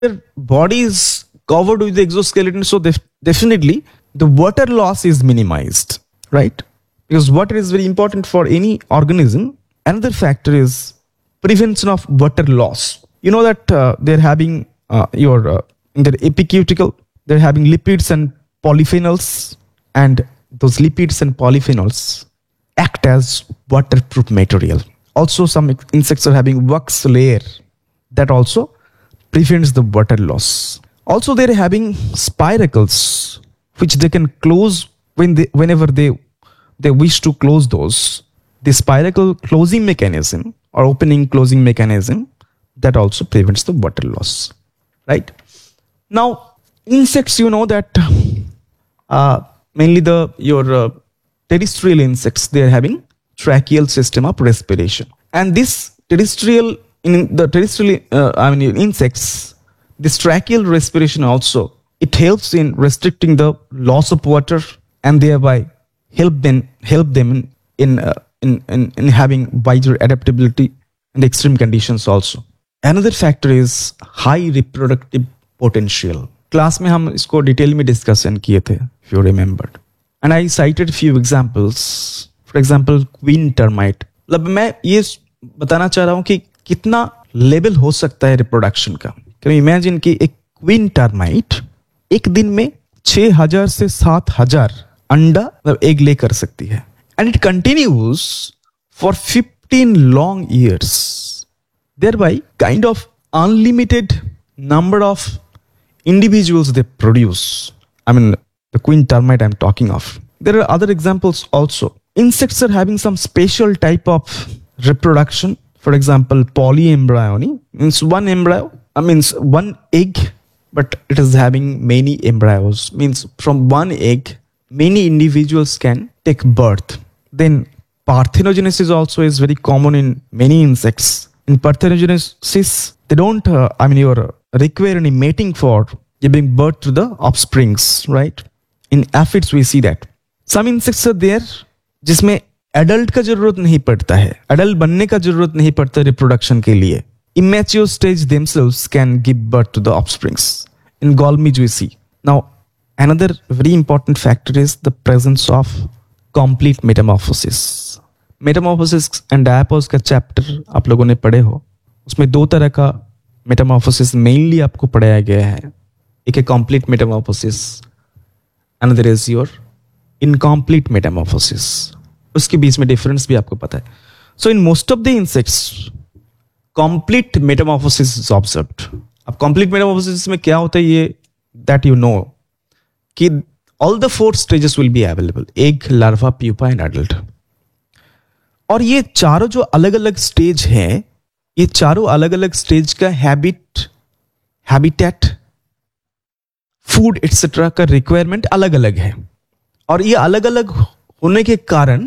their body is covered with the exoskeleton, so definitely the water loss is minimized, right? Because water is very important for any organism. Another factor is prevention of water loss. You know that they're having in their epicuticle, they're having lipids and polyphenols, and those lipids and polyphenols act as waterproof material. Also, some insects are having wax layer that also prevents the water loss. Also, they're having spiracles which they can close whenever they wish to close those. The spiracle closing mechanism or opening closing mechanism that also prevents the water loss, right? Now, insects, you know that mainly your terrestrial insects, they are having tracheal system of respiration, and this terrestrial insects, this tracheal respiration also, it helps in restricting the loss of water and thereby help them in having wider adaptability in the extreme conditions also. Another factor is high reproductive potential. Class में हम इसको detail में discussion किए थे, if you remembered, and I cited few examples. For example, queen termite. मतलब मैं ये बताना चाह रहा हूँ कि कितना लेवल हो सकता है रिप्रोडक्शन का. Can you imagine कि एक क्वीन टर्माइट एक दिन में 6,000 से 7,000 अंडा मतलब एग ले कर सकती है, and it continues for 15 long years, thereby kind of unlimited number of individuals they produce. I mean, the queen termite I'm talking of. There are other examples also. Insects are having some special type of reproduction. For example, polyembryony means one embryo, means one egg, but it is having many embryos. Means from one egg, many individuals can take birth. Then parthenogenesis also is very common in many insects. In parthenogenesis, they don't, require any mating for giving birth to the offsprings, right? In aphids, we see that. Some insects are there जिसमें adult का जरूरत नहीं पड़ता है, adult बनने का जरूरत नहीं पड़ता रिप्रोडक्शन के लिए. Immature stage themselves can give birth to the offsprings. In Golmij we see. Now, another very important factor is the presence of complete metamorphosis. Metamorphosis and diapause का चैप्टर आप लोगों ने पढ़े हो, उसमें दो तरह का मेटामॉर्फोसिस मेनली आपको पढ़ाया गया है. एक है complete Metamorphosis, another is your incomplete Metamorphosis. उसके बीच में डिफरेंस भी आपको पता है. सो in most of the insects complete Metamorphosis is observed. अब कंप्लीट मेटामॉर्फोसिस में क्या होता है, ये दैट यू नो कि all the 4 stages will be available, egg, larva, pupa and adult. और ये चारों जो अलग अलग स्टेज हैं, ये चारों अलग अलग स्टेज का हैबिटेट, फूड एटसेट्रा का रिक्वायरमेंट अलग अलग है. और ये अलग अलग होने के कारण,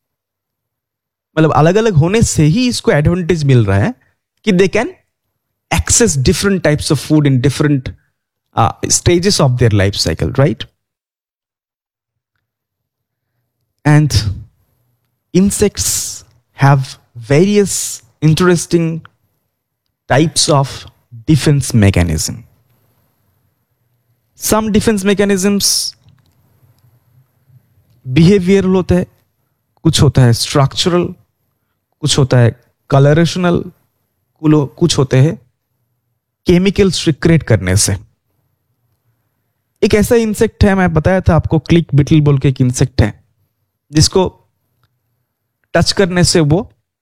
मतलब अलग अलग होने से ही इसको एडवांटेज मिल रहा है कि they can access different types of food in different stages of their life cycle, right? And insects have various interesting types of defense mechanism. Some defense mechanisms behavioral होता है, कुछ होता है structural, कुछ होता है colorational, कुछ होते हैं chemicals secrete करने से. एक ऐसा इंसेक्ट है, मैं बताया था आपको, क्लिक बिटल बोल के एक इंसेक्ट है, जिसको टच करने से वो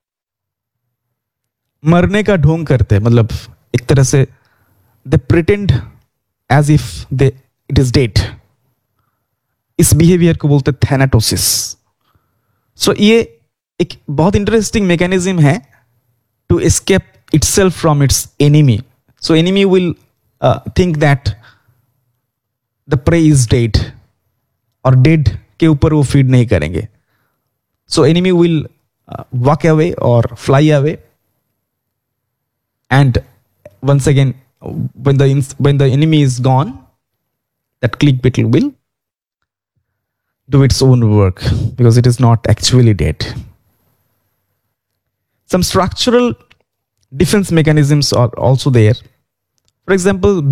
मरने का ढोंग करते हैं. मतलब एक तरह से they pretend as if it is dead. इस बिहेवियर को बोलते थैनाटोसिस. सो ये एक बहुत इंटरेस्टिंग मैकेनिज्म है to escape itself from its enemy. So enemy will think that the prey is dead, और dead के ऊपर वो feed नहीं करेंगे. So enemy will walk away or fly away, and once again when the enemy is gone, that click beetle will do its own work because it is not actually dead. Some structural defense mechanisms are also there. For example,